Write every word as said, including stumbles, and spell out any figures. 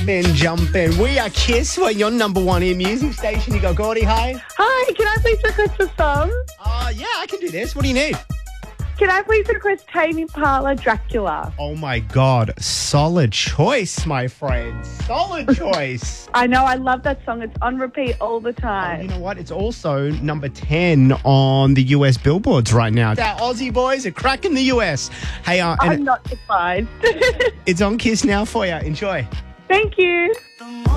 jumping, jumping. We are Kiss. We're your number one in music station. You got Gordy, hi. Hi, can I please request a song? Uh, yeah, I can do this. What do you need? Can I please request Tame Impala, Dracula? Oh, my God. Solid choice, my friend. Solid choice. I know, I love that song. It's on repeat all the Oh, time. you know what? It's also number ten on the U S billboards right now. Our Aussie boys are cracking the U S. Hey, uh, and I'm not surprised. it's on Kiss now for you. Enjoy. Thank you.